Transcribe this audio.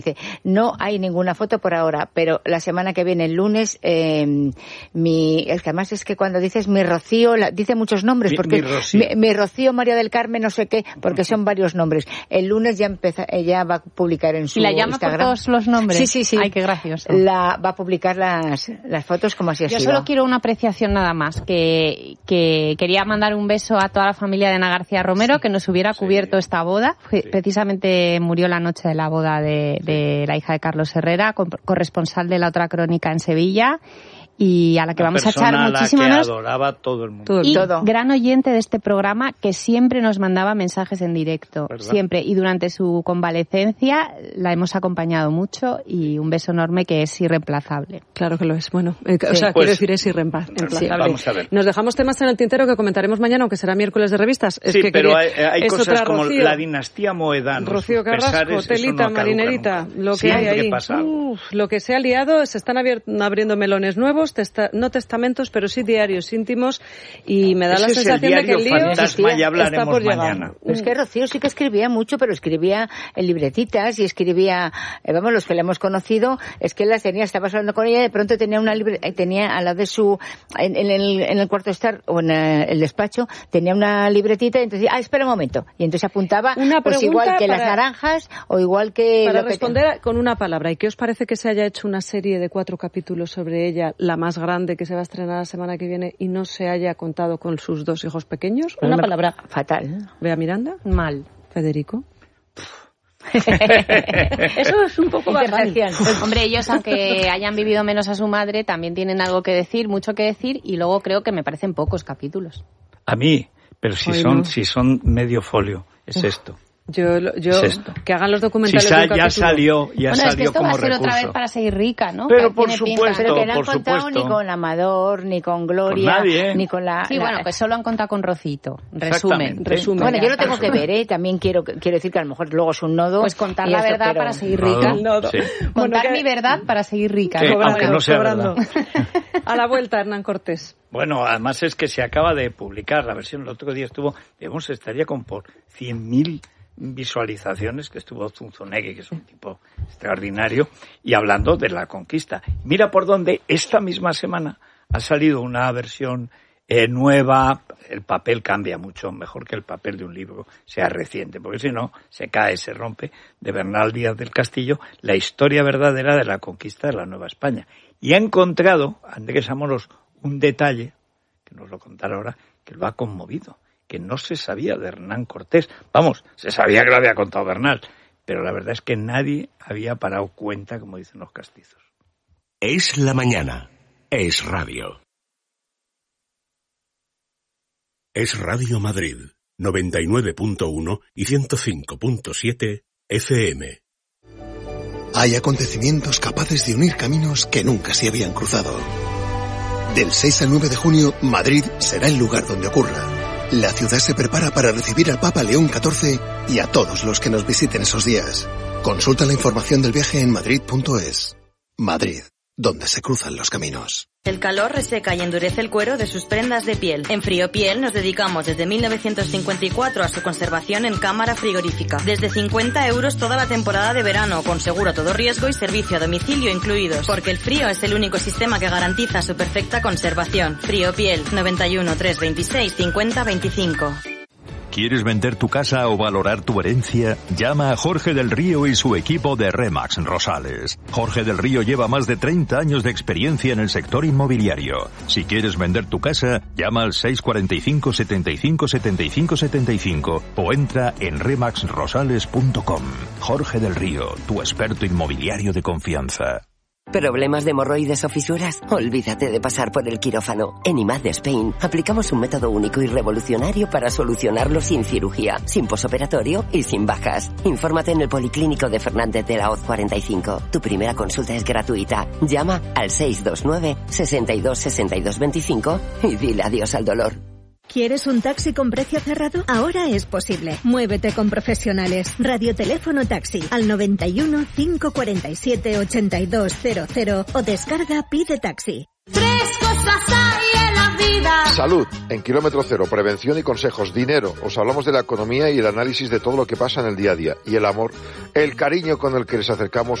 Dice, no hay ninguna foto por ahora, pero la semana que viene, el lunes, es que además es que cuando dices mi Rocío, dice muchos nombres, porque mi Rocío María del Carmen, no sé qué, porque son varios nombres. El lunes ella va a publicar en su Instagram. ¿Y la llama por todos los nombres? Sí. Ay, qué gracioso. Va a publicar las fotos como así ha sido. Yo solo quiero una apreciación nada más, que quería mandar un beso a toda la familia de Ana García Romero, que nos hubiera cubierto esta boda. Precisamente murió la noche de la boda de la hija de Carlos Herrera, corresponsal de La Otra Crónica en Sevilla, y a la que vamos a echar muchísimas ganas. Que adoraba todo el mundo. Y gran oyente de este programa, que siempre nos mandaba mensajes en directo, ¿verdad? Siempre. Y durante su convalecencia la hemos acompañado mucho, y un beso enorme, que es irreemplazable. Claro que lo es. Bueno, quiero decir, es irreemplazable. Sí, vamos a ver. Nos dejamos temas en el tintero que comentaremos mañana, aunque será miércoles de revistas. Pero hay cosas como Rocío, la dinastía Moedano, Rocío Carrasco, Telita, Marinerita, lo que hay ahí. Lo que se ha liado, se están abriendo melones nuevos, no testamentos, pero sí diarios íntimos, y me da la sensación de que el lío está por llegar. Es que Rocío sí que escribía mucho, pero escribía en libretitas y escribía, los que le hemos conocido, es que estabas hablando con ella, de pronto tenía al lado de su, en el cuarto de estar, o en el despacho, tenía una libretita, y entonces, espera un momento, y entonces apuntaba, pues igual que las naranjas, o igual que... Para responder con una palabra, ¿y qué os parece que se haya hecho una serie de 4 capítulos sobre ella, la más grande, que se va a estrenar la semana que viene, y no se haya contado con sus 2 hijos pequeños? Una palabra fatal. Bea Miranda. Mal. Federico. Eso es un poco bajal. Hombre, ellos, aunque hayan vivido menos a su madre, también tienen algo que decir, mucho que decir, y luego creo que me parecen pocos capítulos. A mí, pero si son medio folio, es esto. Que hagan los documentales de un capítulo. Ya salió como recurso. Es que esto va a ser otra vez Para Seguir Rica, ¿no? Pero por supuesto, pero que no han contado ni con Amador, ni con Gloria, con nadie, ni con la... Sí, pues solo han contado con Rocito. Resumen. Bueno, yo lo tengo que ver, también quiero decir que a lo mejor luego es un nodo. Pues contar la verdad para seguir rica. Sí. Contar mi verdad para seguir rica. Sí, aunque no sea verdad. A la vuelta, Hernán Cortés. Bueno, además es que se acaba de publicar la versión, el otro día estaría con por 100.000 visualizaciones, que estuvo Zunzunegui, que es un tipo extraordinario, y hablando de la conquista. Mira por dónde esta misma semana ha salido una versión nueva. El papel cambia mucho, mejor que el papel de un libro sea reciente, porque si no se cae, se rompe, de Bernal Díaz del Castillo, la historia verdadera de la conquista de la Nueva España. Y ha encontrado Andrés Amorós un detalle, que nos lo contará ahora, que lo ha conmovido, que no se sabía de Hernán Cortés. Vamos, se sabía que lo había contado Bernal, pero la verdad es que nadie había parado cuenta, como dicen los castizos. Es la mañana. Es radio. Es Radio Madrid, 99.1 y 105.7 FM. Hay acontecimientos capaces de unir caminos que nunca se habían cruzado. Del 6 al 9 de junio, Madrid será el lugar donde ocurra. La ciudad se prepara para recibir al Papa León XIV y a todos los que nos visiten esos días. Consulta la información del viaje en madrid.es. Madrid, donde se cruzan los caminos. El calor reseca y endurece el cuero de sus prendas de piel. En Friopiel nos dedicamos desde 1954 a su conservación en cámara frigorífica. Desde 50 € toda la temporada de verano, con seguro a todo riesgo y servicio a domicilio incluidos. Porque el frío es el único sistema que garantiza su perfecta conservación. Friopiel, 91 326 50 25. ¿Quieres vender tu casa o valorar tu herencia? Llama a Jorge del Río y su equipo de Remax Rosales. Jorge del Río lleva más de 30 años de experiencia en el sector inmobiliario. Si quieres vender tu casa, llama al 645 75 75 75 o entra en remaxrosales.com. Jorge del Río, tu experto inmobiliario de confianza. ¿Problemas de hemorroides o fisuras? Olvídate de pasar por el quirófano. En IMAD Spain aplicamos un método único y revolucionario para solucionarlo sin cirugía, sin posoperatorio y sin bajas. Infórmate en el Policlínico de Fernández de la Hoz 45. Tu primera consulta es gratuita. Llama al 629 62 62 25 y dile adiós al dolor. ¿Quieres un taxi con precio cerrado? Ahora es posible. Muévete con profesionales. Radioteléfono taxi al 91 547 8200 o descarga Pide Taxi. 3 cosas hay en la vida. vida. Salud, en Kilómetro Cero, prevención y consejos. Dinero, os hablamos de la economía y el análisis de todo lo que pasa en el día a día. Y el amor, el cariño con el que les acercamos